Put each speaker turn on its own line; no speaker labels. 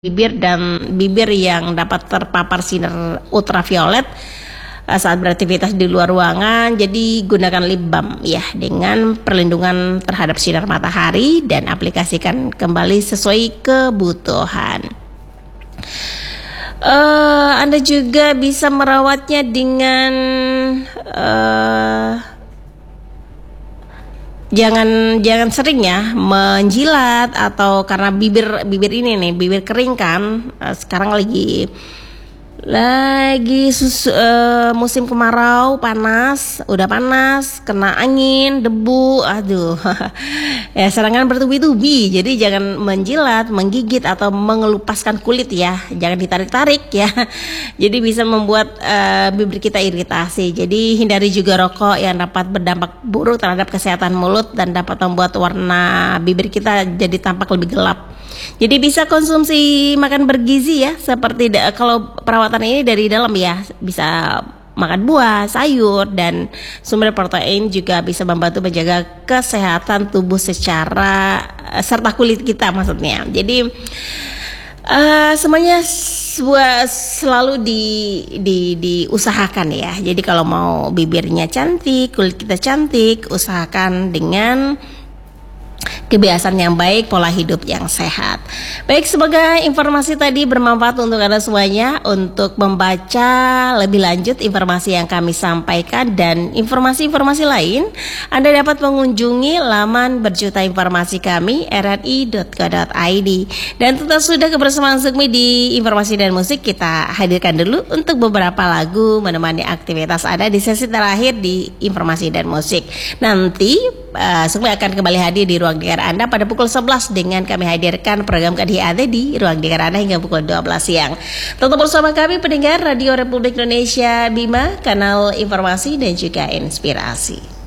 bibir yang dapat terpapar sinar ultraviolet saat beraktivitas di luar ruangan. Jadi gunakan lip balm ya dengan perlindungan terhadap sinar matahari dan aplikasikan kembali sesuai kebutuhan. Anda juga bisa merawatnya dengan jangan sering ya menjilat, atau karena bibir ini nih, bibir kering kan, sekarang lagi musim kemarau, udah panas, kena angin, debu, aduh ya serangan bertubi-tubi. Jadi jangan menjilat, menggigit atau mengelupaskan kulit ya, jangan ditarik-tarik ya, jadi bisa membuat bibir kita iritasi. Jadi hindari juga rokok yang dapat berdampak buruk terhadap kesehatan mulut dan dapat membuat warna bibir kita jadi tampak lebih gelap. Jadi bisa konsumsi makan bergizi ya, seperti kalau perawatan ini dari dalam ya, bisa makan buah, sayur, dan sumber protein juga bisa membantu menjaga kesehatan tubuh serta kulit kita maksudnya. Jadi semuanya selalu diusahakan ya. Jadi kalau mau bibirnya cantik, kulit kita cantik, usahakan dengan kebiasaan yang baik, pola hidup yang sehat. Baik, semoga informasi tadi bermanfaat untuk Anda semuanya. Untuk membaca lebih lanjut informasi yang kami sampaikan dan informasi-informasi lain, Anda dapat mengunjungi laman berjuta informasi kami, rri.co.id. Dan tetap sudah kebersamaan Sukmi di Informasi dan Musik. Kita hadirkan dulu untuk beberapa lagu menemani aktivitas Anda di sesi terakhir di Informasi dan Musik. Nanti Sukmi akan kembali hadir di ruang dengar Anda pada pukul 11 dengan kami hadirkan program KDHT di ruang dengar Anda hingga pukul 12 siang. Tetap bersama kami pendengar Radio Republik Indonesia Bima, kanal informasi dan juga inspirasi.